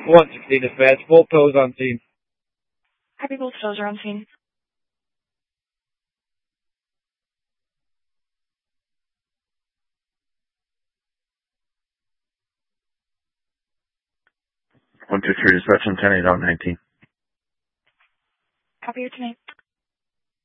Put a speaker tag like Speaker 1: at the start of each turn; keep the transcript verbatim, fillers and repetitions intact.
Speaker 1: one sixteen dispatch, both tows on scene.
Speaker 2: Happy both tows are on scene.
Speaker 3: one two three dispatch on ten eight out nineteen.
Speaker 2: Copy your tonight.